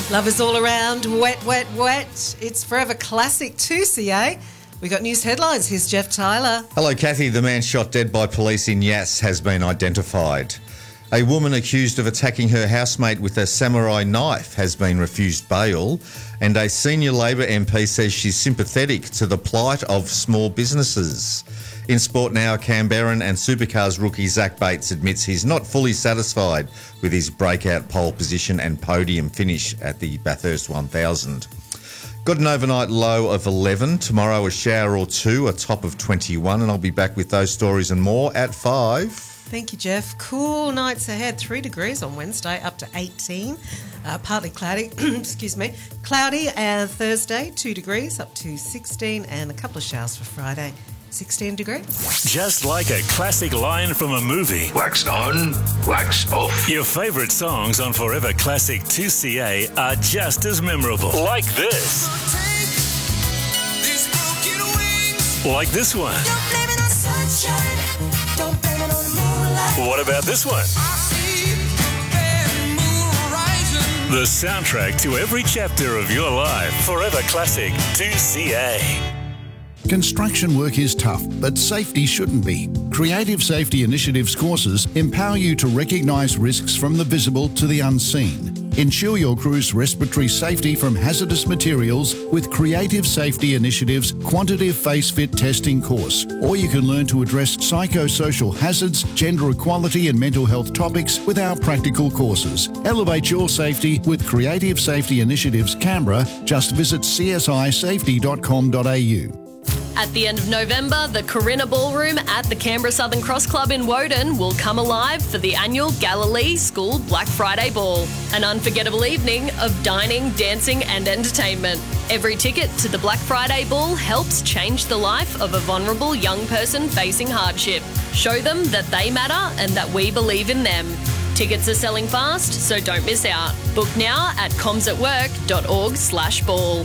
Love is all around, wet, wet, wet. It's Forever Classic 2CA. We got news headlines. Here's Jeff Tyler. Hello, Kathy. The man shot dead by police in Yass has been identified. A woman accused of attacking her housemate with a samurai knife has been refused bail, and a senior Labor MP says she's sympathetic to the plight of small businesses. In sport now, Canberran and Supercars rookie Zach Bates admits he's not fully satisfied with his breakout pole position and podium finish at the Bathurst 1000. Got an overnight low of 11. Tomorrow a shower or two, a top of 21, and I'll be back with those stories and more at 5. Thank you, Jeff. Cool nights ahead. 3 degrees on Wednesday, up to 18. Partly cloudy, excuse me. Cloudy Thursday, 2 degrees, up to 16, and a couple of showers for Friday. 16 degrees. Just like a classic line from a movie. Wax on, wax off. Your favourite songs on Forever Classic 2CA are just as memorable. Like this. Like this one. What about this one? The soundtrack to every chapter of your life. Forever Classic 2CA. Construction work is tough, but safety shouldn't be. Creative Safety Initiatives courses empower you to recognise risks from the visible to the unseen. Ensure your crew's respiratory safety from hazardous materials with Creative Safety Initiatives Quantitative Face Fit Testing course. Or you can learn to address psychosocial hazards, gender equality and mental health topics with our practical courses. Elevate your safety with Creative Safety Initiatives Canberra. Just visit csisafety.com.au. At the end of November, the Corinna Ballroom at the Canberra Southern Cross Club in Woden will come alive for the annual Galilee School Black Friday Ball, an unforgettable evening of dining, dancing and entertainment. Every ticket to the Black Friday Ball helps change the life of a vulnerable young person facing hardship. Show them that they matter and that we believe in them. Tickets are selling fast, so don't miss out. Book now at comsatwork.org/ball.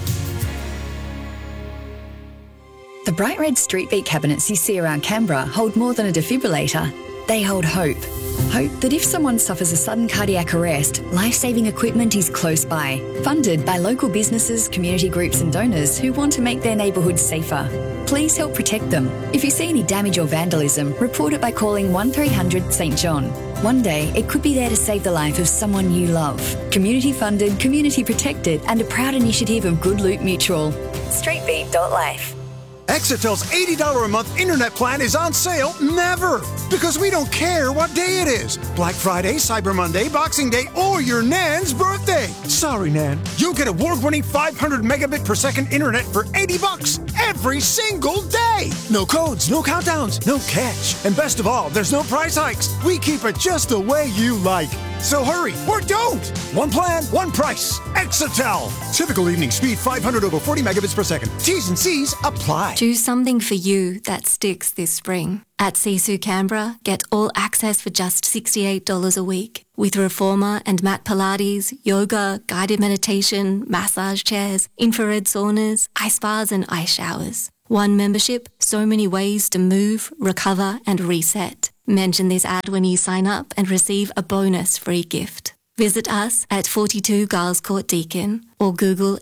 The bright red street beat cabinets you see around Canberra hold more than a defibrillator. They hold hope. Hope that if someone suffers a sudden cardiac arrest, life-saving equipment is close by. Funded by local businesses, community groups and donors who want to make their neighbourhoods safer. Please help protect them. If you see any damage or vandalism, report it by calling 1300 St John. One day, it could be there to save the life of someone you love. Community funded, community protected and a proud initiative of Good Loot Mutual. Streetbeat.life. Exitel's $80 a month internet plan is on sale never, because we don't care what day it is. Black Friday, Cyber Monday, Boxing Day, or your Nan's birthday. Sorry, Nan. You'll get award-winning 500 megabit per second internet for $80 every single day. No codes, no countdowns, no catch. And best of all, there's no price hikes. We keep it just the way you like. So hurry, or don't. One plan, one price. Exitel. Typical evening speed 500 over 40 megabits per second. T's and C's apply. Do something for you that sticks this spring. At Sisu Canberra, get all access for just $68 a week. With Reformer and mat Pilates, yoga, guided meditation, massage chairs, infrared saunas, ice bars and ice showers. One membership, so many ways to move, recover and reset. Mention this ad when you sign up and receive a bonus free gift. Visit us at 42 Giles Court Deakin or Google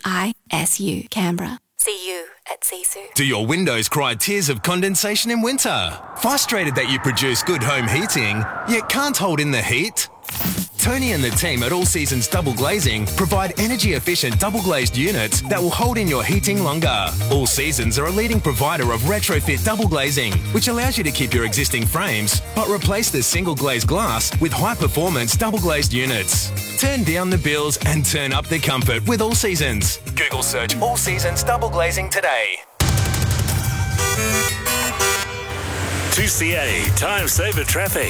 SISU Canberra. See you at Sisu. Do your windows cry tears of condensation in winter? Frustrated that you produce good home heating, yet can't hold in the heat? Tony and the team at All Seasons Double Glazing provide energy-efficient double-glazed units that will hold in your heating longer. All Seasons are a leading provider of retrofit double glazing, which allows you to keep your existing frames, but replace the single-glazed glass with high-performance double-glazed units. Turn down the bills and turn up the comfort with All Seasons. Google search All Seasons Double Glazing today. 2CA Time Saver Traffic.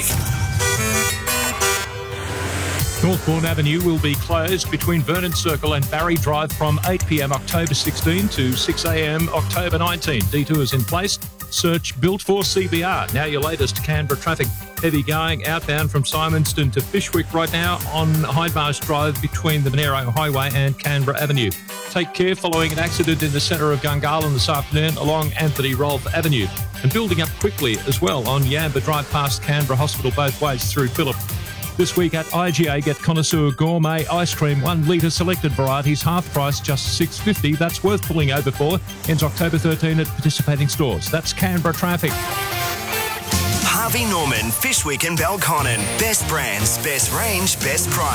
Northbourne Avenue will be closed between Vernon Circle and Barry Drive from 8 p.m. October 16 to 6 a.m. October 19. Detours in place. Search Built for CBR. Now your latest Canberra traffic. Heavy going outbound from Simonston to Fishwick right now on Hydemarsh Drive between the Monero Highway and Canberra Avenue. Take care following an accident in the centre of Gungahlin this afternoon along Anthony Rolfe Avenue. And building up quickly as well on Yamba Drive past Canberra Hospital both ways through Phillip. This week at IGA, get Connoisseur Gourmet Ice Cream, 1 litre, selected varieties, half price, just $6.50. That's worth pulling over for. Ends October 13 at participating stores. That's Canberra traffic. Harvey Norman Fish Week in Belconnen. Best brands, best range, best price.